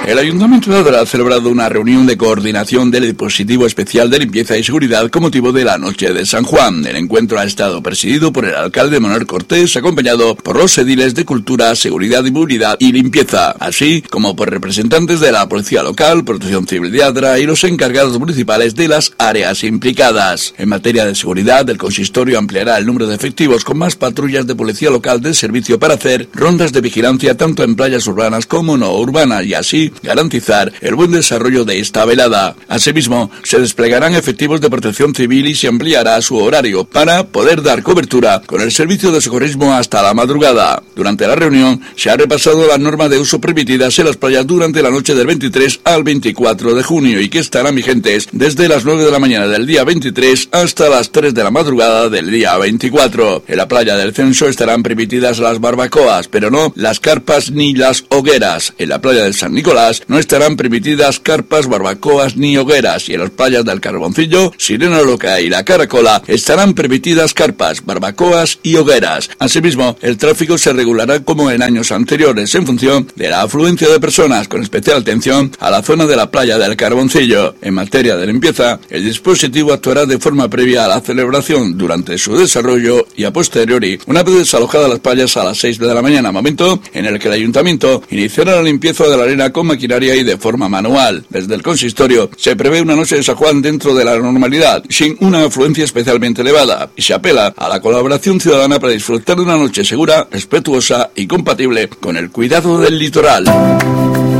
El Ayuntamiento de Adra ha celebrado una reunión de coordinación del dispositivo especial de limpieza y seguridad con motivo de la Noche de San Juan. El encuentro ha estado presidido por el alcalde Manuel Cortés, acompañado por los ediles de Cultura, Seguridad y Movilidad y Limpieza, así como por representantes de la Policía Local, Protección Civil de Adra y los encargados municipales de las áreas implicadas. En materia de seguridad, el consistorio ampliará el número de efectivos con más patrullas de Policía Local del servicio para hacer rondas de vigilancia tanto en playas urbanas como no urbanas y así garantizar el buen desarrollo de esta velada. Asimismo, se desplegarán efectivos de protección civil y se ampliará su horario para poder dar cobertura con el servicio de socorrismo hasta la madrugada. Durante la reunión se ha repasado las normas de uso permitidas en las playas durante la noche del 23 al 24 de junio y que estarán vigentes desde las 9 de la mañana del día 23 hasta las 3 de la madrugada del día 24. En la playa del Censo estarán permitidas las barbacoas, pero no las carpas ni las hogueras. En la playa del San Nicolás no estarán permitidas carpas, barbacoas ni hogueras, y en las playas del Carboncillo, Sirena Loca y La Caracola estarán permitidas carpas, barbacoas y hogueras. Asimismo, el tráfico se regulará como en años anteriores en función de la afluencia de personas, con especial atención a la zona de la playa del Carboncillo. En materia de limpieza, el dispositivo actuará de forma previa a la celebración, durante su desarrollo y a posteriori, una vez desalojadas las playas a las 6 de la mañana, momento en el que el Ayuntamiento iniciará la limpieza de la arena con maquinaria y de forma manual. Desde el consistorio se prevé una noche de San Juan dentro de la normalidad, sin una afluencia especialmente elevada, y se apela a la colaboración ciudadana para disfrutar de una noche segura, respetuosa y compatible con el cuidado del litoral.